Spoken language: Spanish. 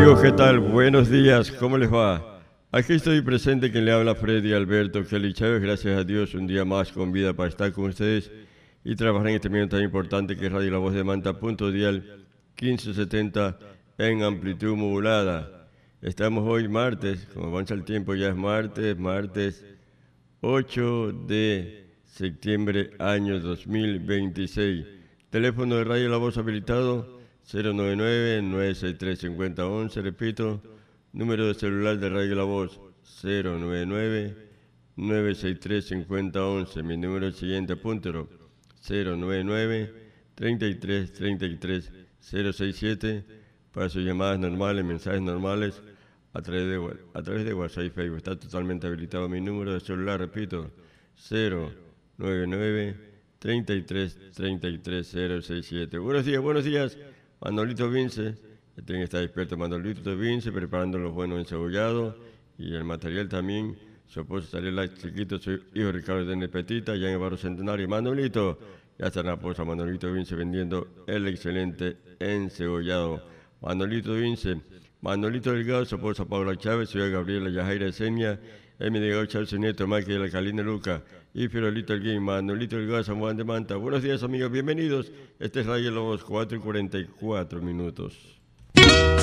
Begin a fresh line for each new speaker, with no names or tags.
Amigos, ¿qué tal? Buenos días, ¿cómo les va? Aquí estoy presente quien le habla Freddy Alberto Kelly Chávez, gracias a Dios, un día más con vida para estar con ustedes y trabajar en este medio tan importante que es Radio La Voz de Manta, punto dial 1570 en amplitud modulada. Estamos hoy martes, como avanza el tiempo ya es martes 8 de septiembre año 2026. Teléfono de Radio La Voz habilitado 099-963-5011, repito, número de celular de Radio La Voz 099-963-5011, mi número es el siguiente, apúntelo, 099-3333-067, para sus llamadas normales, mensajes normales, a través de WhatsApp y Facebook. Está totalmente habilitado mi número de celular, repito, 099-3333-067. Buenos días. Manolito Vince, que tiene que estar despierto. Manolito Vince, preparando los buenos encebollados y el material también. Su esposo Sarela Chiquito, su hijo Ricardo Dene Petita, ya en el barrio Centenario. Manolito, ya está en la posa. Manolito Vince vendiendo el excelente encebollado. Manolito Vince, Manolito Delgado, su esposa Paula Chávez, su hija Gabriela Yajaira Esenia, Emi Delgado Chávez, su nieto Michael Alcalina Luca y Fiorolito El Game, Manolito Delgado, San Juan de Manta. Buenos días, amigos, bienvenidos. Este es Radio La Voz, 4:44 minutos.